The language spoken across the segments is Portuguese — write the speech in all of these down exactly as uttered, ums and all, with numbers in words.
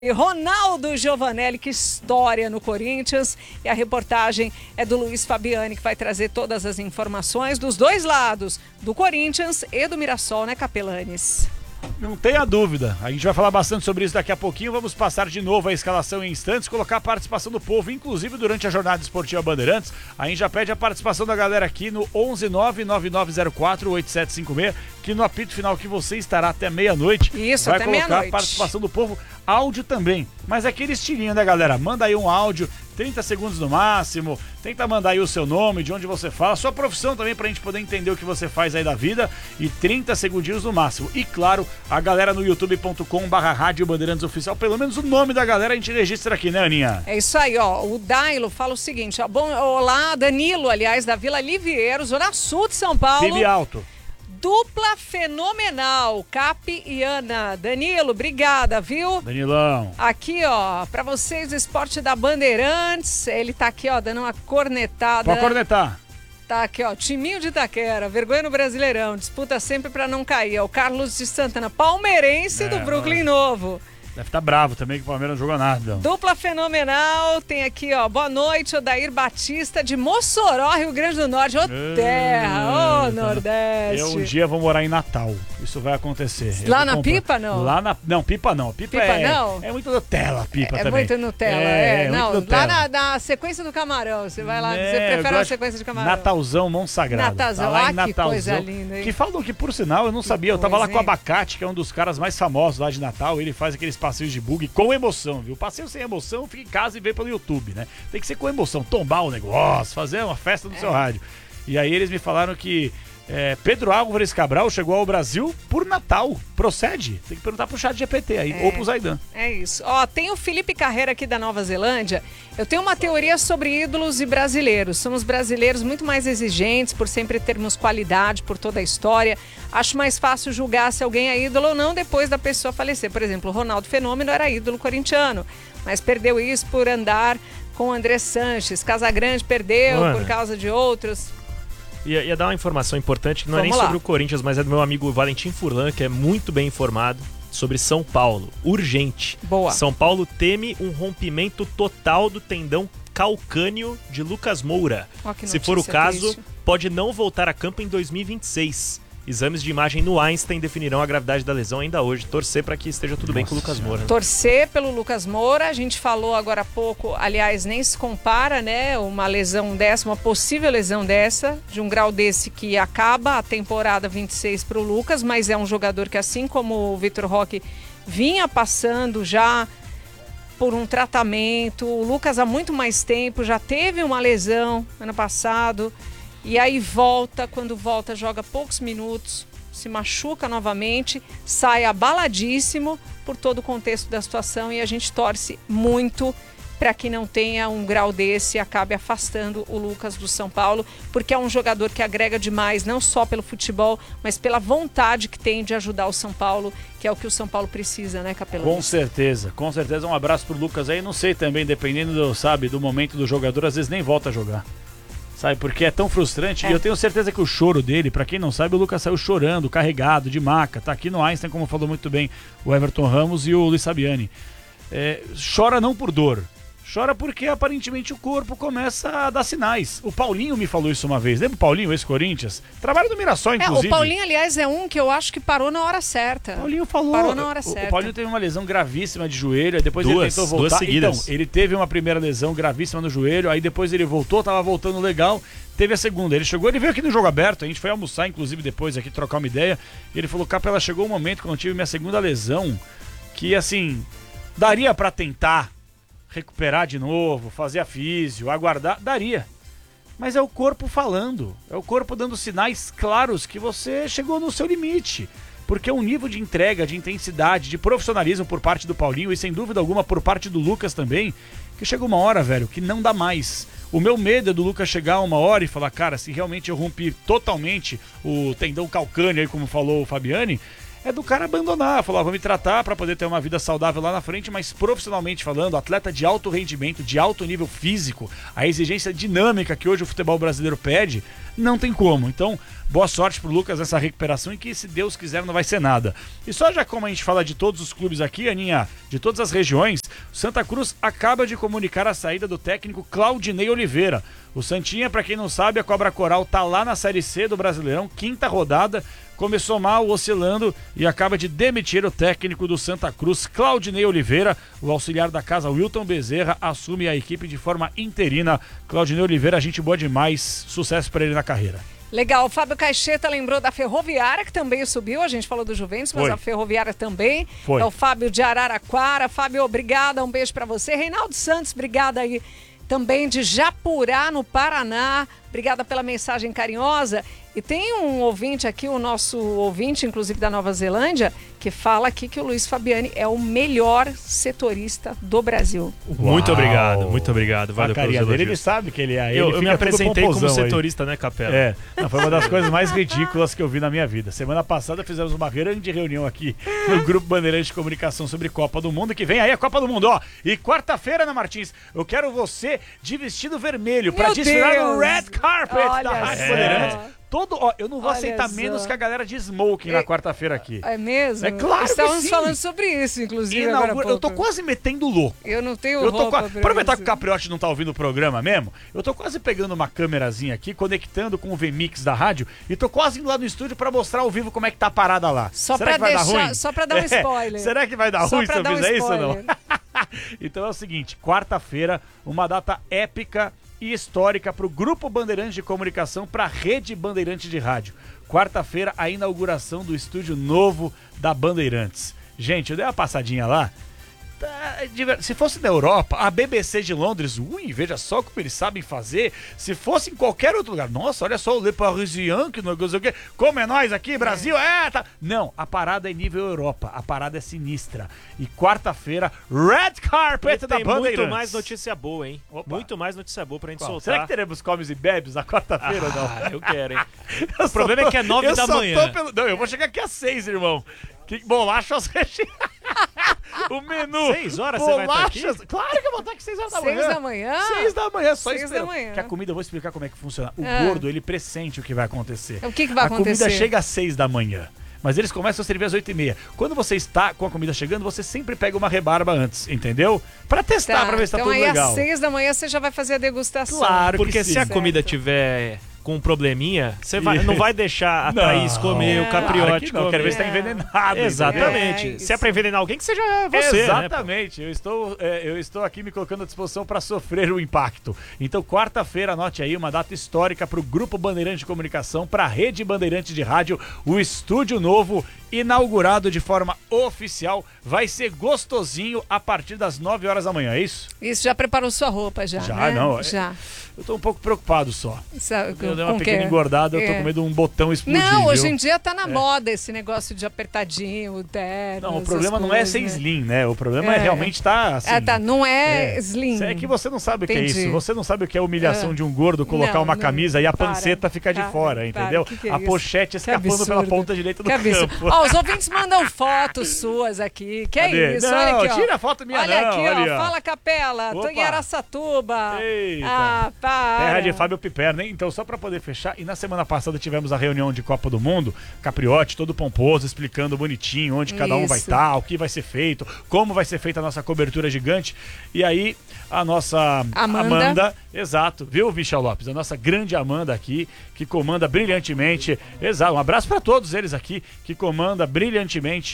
E Ronaldo Giovanelli, que história no Corinthians. E a reportagem é do Luiz Fabiani, que vai trazer todas as informações dos dois lados, do Corinthians e do Mirassol, né, Capelanes? Não tenha dúvida, a gente vai falar bastante sobre isso daqui a pouquinho. Vamos passar de novo a escalação em instantes, colocar a participação do povo, inclusive durante a jornada esportiva Bandeirantes. A gente já pede a participação da galera aqui no onze nove nove nove zero quatro oito sete cinco seis, que no apito final que você estará até meia-noite. Isso, vai até colocar meia-noite. a participação do povo, áudio também, mas aquele estilinho, né, galera? Manda aí um áudio, trinta segundos no máximo, tenta mandar aí o seu nome, de onde você fala, sua profissão também, pra gente poder entender o que você faz aí da vida, e trinta segundinhos no máximo. E claro, a galera no youtube ponto com barra rádio Bandeirantes Oficial, pelo menos o nome da galera a gente registra aqui, né, Aninha? É isso aí, ó, o Dailo fala o seguinte, ó, bom, olá, Danilo, aliás, da Vila Livieiro, Zona Sul de São Paulo. P I B alto. Dupla fenomenal, Cap e Ana. Danilo, obrigada, viu? Danilão. Aqui, ó, pra vocês, o esporte da Bandeirantes. Ele tá aqui, ó, dando uma cornetada. Pode cornetar. Tá aqui, ó, timinho de Itaquera, vergonha no Brasileirão, disputa sempre pra não cair. É o Carlos de Santana, palmeirense É, do Brooklyn ó. Novo. Deve estar bravo também que o Palmeiras não jogou nada. Dupla fenomenal, tem aqui, ó, boa noite, Odair Batista de Mossoró, Rio Grande do Norte. Ô terra, ô Nordeste. Eu um dia vou morar em Natal, isso vai acontecer. Lá Eu na comprar- Pipa, não? Lá na... Não, Pipa não. Pipa, Pipa é... não? É muito Nutella, Pipa É também. muito Nutella, é. é não, muito lá Nutella. na, na sequência do camarão, você vai lá, É, você eu prefere a gosto- sequência de camarão. Natalzão Monsagrado. Natalzão, Tá lá ah, em que Natalzão, coisa linda, hein? que falam que, por sinal, eu não sabia, eu tava coisa, lá com o hein? Abacate, que é um dos caras mais famosos lá de Natal, ele faz aqueles passeios de bug com emoção, viu? Passeio sem emoção, fica em casa e vê pelo YouTube, né? Tem que ser com emoção, tombar o negócio, fazer uma festa no É. seu rádio. E aí eles me falaram que é, Pedro Álvares Cabral chegou ao Brasil por Natal. Procede? Tem que perguntar pro chat G P T aí, É. ou pro Zaidan. É isso. Ó, tem o Felipe Carreira aqui da Nova Zelândia. Eu tenho uma teoria sobre ídolos e brasileiros. Somos brasileiros muito mais exigentes por sempre termos qualidade, por toda a história. Acho mais fácil julgar se alguém é ídolo ou não depois da pessoa falecer. Por exemplo, o Ronaldo Fenômeno era ídolo corintiano, mas perdeu isso por andar com o André Sanches. Casagrande perdeu Mano. por causa de outros. Ia, ia dar uma informação importante, que não é Vamos nem lá. sobre o Corinthians, mas é do meu amigo Valentim Furlan, que é muito bem informado sobre São Paulo. Urgente. Boa. São Paulo teme um rompimento total do tendão calcâneo de Lucas Moura. Ó, que Se for o notícia caso, triste. pode não voltar a campo em dois mil e vinte e seis. Exames de imagem no Einstein definirão a gravidade da lesão ainda hoje. Torcer para que esteja tudo bem com o Lucas Moura. né? Torcer pelo Lucas Moura, a gente falou agora há pouco, aliás, nem se compara, né? Uma lesão dessa, uma possível lesão dessa, de um grau desse que acaba a temporada vinte e seis para o Lucas, mas é um jogador que, assim como o Vitor Roque vinha passando já por um tratamento, o Lucas há muito mais tempo, já teve uma lesão ano passado. E aí volta, quando volta joga poucos minutos, se machuca novamente, sai abaladíssimo por todo o contexto da situação e a gente torce muito para que não tenha um grau desse e acabe afastando o Lucas do São Paulo, porque é um jogador que agrega demais, não só pelo futebol, mas pela vontade que tem de ajudar o São Paulo, que é o que o São Paulo precisa, né, Capelão? Com certeza, com certeza. Um abraço pro Lucas aí. Não sei também, dependendo do, sabe, do momento do jogador, às vezes nem volta a jogar. Sabe, porque é tão frustrante. É. E eu tenho certeza que o choro dele, pra quem não sabe, o Lucas saiu chorando, carregado, de maca. Tá aqui no Einstein, como falou muito bem o Everton Ramos e o Luiz Fabiani. É, chora não por dor. Chora porque aparentemente o corpo começa a dar sinais. O Paulinho me falou isso uma vez. Lembra o Paulinho, ex-Corinthians? Trabalha no Mirassol, É, inclusive. o Paulinho, aliás, é um que eu acho que parou na hora certa. O Paulinho falou. Parou na hora o, certa. o Paulinho teve uma lesão gravíssima de joelho, aí depois Duas, ele tentou voltar. duas seguidas. Então, ele teve uma primeira lesão gravíssima no joelho, aí depois ele voltou, tava voltando legal, teve a segunda. Ele chegou, ele veio aqui no Jogo Aberto, a gente foi almoçar, inclusive, depois aqui, trocar uma ideia, e ele falou, Capela, chegou um momento quando eu tive minha segunda lesão, que, assim, daria pra tentar recuperar de novo, fazer a físio, aguardar, daria. Mas é o corpo falando, é o corpo dando sinais claros que você chegou no seu limite. Porque é um nível de entrega, de intensidade, de profissionalismo por parte do Paulinho e sem dúvida alguma por parte do Lucas também, que chega uma hora, velho, que não dá mais. O meu medo é do Lucas chegar uma hora e falar, cara, se realmente eu rompi totalmente o tendão calcâneo aí, como falou o Fabiani, é do cara abandonar, falar, vou me tratar para poder ter uma vida saudável lá na frente, mas profissionalmente falando, atleta de alto rendimento, de alto nível físico, a exigência dinâmica que hoje o futebol brasileiro pede, não tem como. Então, boa sorte pro Lucas nessa recuperação e que, se Deus quiser, não vai ser nada. E só já como a gente fala de todos os clubes aqui, Aninha, de todas as regiões, Santa Cruz acaba de comunicar a saída do técnico Claudinei Oliveira. O Santinha, pra quem não sabe, a Cobra Coral tá lá na Série C do Brasileirão, quinta rodada, começou mal, oscilando e acaba de demitir o técnico do Santa Cruz, Claudinei Oliveira. O auxiliar da casa, Wilton Bezerra, assume a equipe de forma interina. Claudinei Oliveira, gente boa demais, sucesso pra ele na carreira. Legal, o Fábio Caixeta lembrou da Ferroviária, que também subiu, a gente falou do Juventus, mas Foi. a Ferroviária também. Foi. É o Fábio de Araraquara. Fábio, obrigada, um beijo pra você. Reinaldo Santos, obrigada aí também de Japurá, no Paraná. Obrigada pela mensagem carinhosa. E tem um ouvinte aqui, o nosso ouvinte, inclusive da Nova Zelândia, que fala aqui que o Luiz Fabiani é o melhor setorista do Brasil. Muito Uau. obrigado, muito obrigado. Valeu a carinha pelos dele, elogios. ele sabe que ele é. Eu, ele eu me fica todo apresentei como pomposão aí. setorista, né, Capela? É, não, foi uma das coisas mais ridículas que eu vi na minha vida. Semana passada fizemos uma grande reunião aqui no Grupo Bandeirante de Comunicação sobre Copa do Mundo, que vem aí a Copa do Mundo, ó. E quarta-feira, Ana Martins, eu quero você de vestido vermelho pra Meu desfilar no Deus. Red Carpet Olha da Rádio só. Bandeirantes. Todo, ó, eu não vou Olha aceitar só. menos que a galera de smoking na quarta-feira aqui. É mesmo? É claro que Estávamos sim. falando sobre isso, inclusive, Inaugura- agora há eu tô pouco. quase metendo louco. Eu não tenho Eu tô roupa qua- pra Aproveitar isso. que o Capriotti não tá ouvindo o programa mesmo, eu tô quase pegando uma câmerazinha aqui, conectando com o V-Mix da rádio e tô quase indo lá no estúdio pra mostrar ao vivo como é que tá a parada lá. Só Será pra que vai dar deixar- ruim? só pra dar um É, spoiler. Será que vai dar Só ruim pra se eu dar um fizer isso ou não? spoiler. Então é o seguinte, quarta-feira, uma data épica e histórica pro Grupo Bandeirantes de Comunicação, pra Rede Bandeirantes de Rádio. Quarta-feira, a inauguração do estúdio novo da Bandeirantes. Gente, eu dei uma passadinha lá. Tá, diver- Se fosse na Europa, a B B C de Londres, ui, veja só como eles sabem fazer. Se fosse em qualquer outro lugar, nossa, olha só o Le Parisien, que não sei o quê. Como é nós aqui, Brasil, é, tá. Não, a parada é nível Europa, a parada é sinistra. E quarta-feira, Red Carpet E da tem Bandeirantes. muito mais notícia boa, hein? Opa. Muito mais notícia boa pra gente Qual? soltar. Será que teremos comes e bebes na quarta-feira ou não? Ah, eu quero, hein? Eu O problema só é que é nove eu da só tô manhã. pelo- Não, eu vou chegar aqui às seis, irmão. Que bolacha aos recheados. O menu. Seis horas você vai estar aqui? Bolachas- Claro que eu vou estar aqui seis horas da Seis manhã. da manhã? Seis da manhã, só Seis espera. da manhã. Que a comida, eu vou explicar como é que funciona. O Ah. gordo, ele pressente o que vai acontecer. O que que vai a acontecer? A comida chega às seis da manhã. Mas eles começam a servir às oito e meia. Quando você está com a comida chegando, você sempre pega uma rebarba antes, entendeu? Pra testar, pra ver se tá então tudo aí legal. às seis da manhã você já vai fazer a degustação. Claro que Porque sim. se a Certo. comida tiver com um probleminha, você vai- Ih. não vai deixar a Thaís Não. comer, o Não. Capriotti Claro que não, comer. quero ver se tá É. envenenado. Exatamente. É, se é isso. pra envenenar alguém, que seja você, né? Exatamente, eu, estou, é, eu estou aqui me colocando à disposição para sofrer o impacto. Então, quarta-feira, anote aí uma data histórica para o Grupo Bandeirante de Comunicação, para a Rede Bandeirantes de Rádio, o estúdio novo, inaugurado de forma oficial. Vai ser gostosinho a partir das nove horas da manhã, é isso? Isso, já preparou sua roupa já, Já, né? não, é- Já. Eu tô um pouco preocupado só. Sabe, Eu dei uma com pequena que- engordada, eu tô é. com medo de um botão explodir. Não, hoje viu? em dia tá na moda esse negócio de apertadinho, terno, Não, o essas problema não é coisas, ser né? slim, né? O problema é, É. realmente tá assim. Ah, tá, não é, É. slim. É que você não sabe o que é Entendi. isso. Você não sabe o que é a humilhação É. de um gordo colocar Não, uma não. camisa e a Para, panceta ficar de para, fora, para. entendeu? Que que é a isso? pochete Que escapando pela absurdo. ponta direita do Que absurdo. campo. Ó, os ouvintes mandam fotos suas aqui. Que Cadê? é isso? Não, Olha aqui, ó. tira a foto minha Olha não, aqui, olha, ó. ó. Fala, Capela. Tô em Opa. Araçatuba. Eita. Ah, para. Terra de Fábio Piperno, hein? Então, só pra poder fechar, e na semana passada tivemos a reunião de Copa do Mundo, Capriotti, todo pomposo, explicando bonitinho onde cada um vai Isso. estar, o que vai ser feito, como vai ser feita a nossa cobertura gigante. E aí, a nossa Amanda. exato, viu, Michel Lopes? A nossa grande Amanda aqui, que comanda brilhantemente, exato, um abraço pra todos eles aqui, que comanda brilhantemente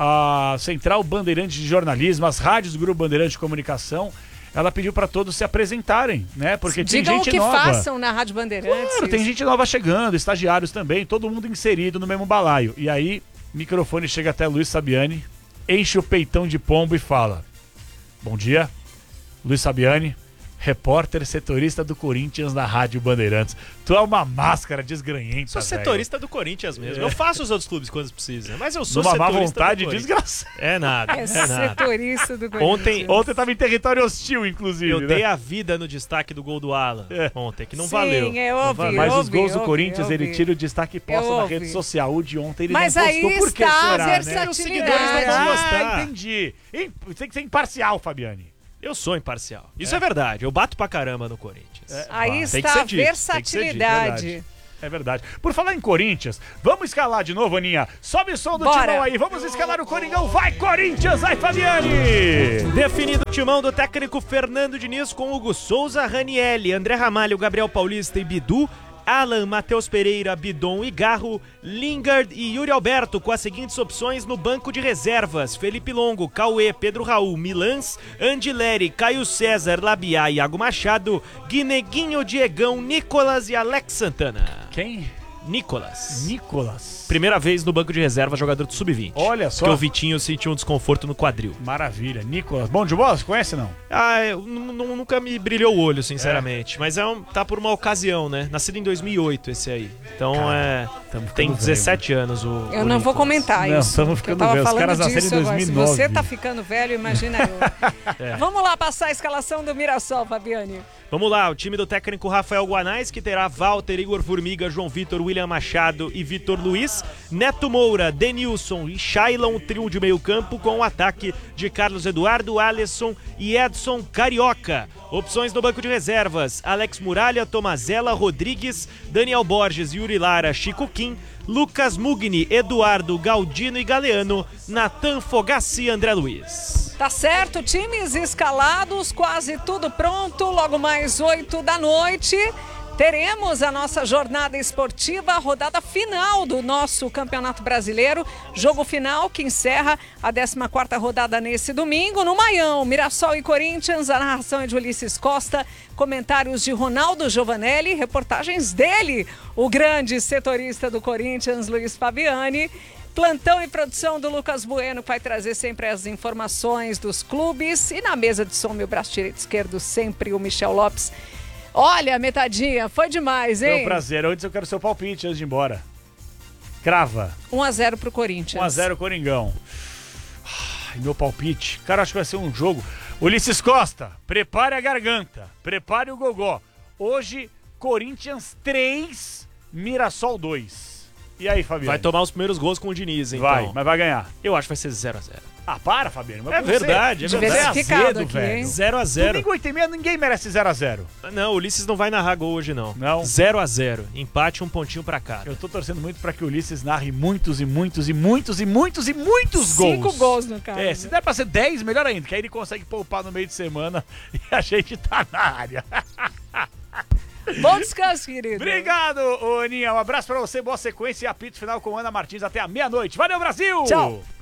a Central Bandeirante de Jornalismo, as rádios do Grupo Bandeirante de Comunicação. Ela pediu pra todos se apresentarem, né? Porque tem Digam gente o que nova. façam na Rádio Bandeirantes. Claro, tem gente nova chegando, estagiários também, todo mundo inserido no mesmo balaio. E aí, o microfone chega até Luiz Sabiani, enche o peitão de pombo e fala: bom dia, Luiz Sabiani, repórter setorista do Corinthians na Rádio Bandeirantes. Tu é uma máscara desgranhenta, Sou velho. setorista do Corinthians mesmo. É. Eu faço os outros clubes quando precisa, mas eu sou Numa má setorista vontade do Corinthians. desgraçada. É nada, É é nada. setorista do Ontem- Corinthians. Ontem tava em território hostil, inclusive. Eu né? dei a vida no destaque do gol do Alan É. ontem, que não Sim, valeu. eu Não ouvi, valeu. Mas eu os ouvi, gols do eu Corinthians, ouvi, eu ele ouvi. tira o destaque e posta Eu na ouvi. rede social. O de ontem ele Mas não aí postou. Por que está a será, né? versatilidade. Os seguidores não vão gostar. Ah, entendi. Im- Tem que ser imparcial, Fabiane. Eu sou imparcial. Isso é, verdade. Eu bato pra caramba no Corinthians. É. Aí Tem que está ser a dito, tem que ser dito, versatilidade. É verdade. Por falar em Corinthians, vamos escalar de novo, Aninha. Sobe o som do Bora. timão aí, vamos escalar o Coringão. Vai, Corinthians, vai, Fabiane! Definido o timão do técnico Fernando Diniz com Hugo Souza, Ranielli, André Ramalho, Gabriel Paulista e Bidu, Alan, Matheus Pereira, Bidon e Garro, Lingard e Yuri Alberto com as seguintes opções no banco de reservas: Felipe Longo, Cauê, Pedro Raul, Milans, Andileri, Caio César, Labiá, Iago Machado, Guineguinho, Diegão, Nicolas e Alex Santana. Quem? Nicolas. Nicolas. Primeira vez no banco de reserva, jogador do sub vinte. Olha só. Porque o Vitinho sentiu um desconforto no quadril. Maravilha. Nicolas. Bom de bola, você conhece não? Ah, eu, n- n- nunca me brilhou o olho, sinceramente. É. Mas é um, tá por uma ocasião, né? Nascido em dois mil e oito esse aí. Então Cara, é... Tem dezessete velho. anos o Eu o não Nicolas. vou comentar Não, isso. estamos porque eu ficando tava velhos. Os falando caras nasceram disso em agora. dois Se mil e nove. você tá ficando velho, imagina eu. é. Vamos lá passar a escalação do Mirassol, Fabiane. Vamos lá, o time do técnico Rafael Guanais, que terá Walter, Igor Formiga, João Vitor, William Machado e Vitor Luiz, Neto Moura, Denilson e Shailon, trio de meio campo com o ataque de Carlos Eduardo, Alisson e Edson Carioca. Opções no banco de reservas: Alex Muralha, Tomazella, Rodrigues, Daniel Borges, Yuri Lara, Chico Kim, Lucas Mugni, Eduardo Galdino e Galeano, Natan Fogassi e André Luiz. Tá certo, times escalados, quase tudo pronto. Logo mais oito da noite, teremos a nossa jornada esportiva, a rodada final do nosso Campeonato Brasileiro. Jogo final que encerra a décima quarta rodada nesse domingo no Maião. Mirassol e Corinthians, a narração é de Ulisses Costa, comentários de Ronaldo Giovanelli, reportagens dele, o grande setorista do Corinthians, Luiz Fabiani. Plantão e produção do Lucas Bueno, que vai trazer sempre as informações dos clubes. E na mesa de som, meu braço direito e esquerdo, sempre o Michel Lopes. Olha, metadinha, foi demais, hein? Foi um prazer. Antes eu quero seu palpite antes de ir embora. Crava. um a zero pro Corinthians. um a zero Coringão. Ai, meu palpite. Cara, acho que vai ser um jogo. Ulisses Costa, prepare a garganta. Prepare o gogó. Hoje, Corinthians três, Mirassol dois. E aí, Fabiano? Vai tomar os primeiros gols com o Diniz, então. Vai, mas vai ganhar. Eu acho que vai ser zero a zero. Ah, para, Fabiano. É verdade, é Você verdade. é Diversificado azedo, aqui, velho. hein? zero a zero. Domingo oito e meia, ninguém merece zero a zero. Não, o Ulisses não vai narrar gol hoje, não. Não? zero a zero. Empate, um pontinho pra cada. Eu tô torcendo muito pra que o Ulisses narre muitos e muitos e muitos e muitos e muitos gols. Cinco gols no caso. É, se der pra ser dez, melhor ainda, que aí ele consegue poupar no meio de semana e a gente tá na área. Bom descanso, querido. Obrigado, ô Aninha. Um abraço pra você, boa sequência e apito final com Ana Martins até a meia-noite. Valeu, Brasil! Tchau.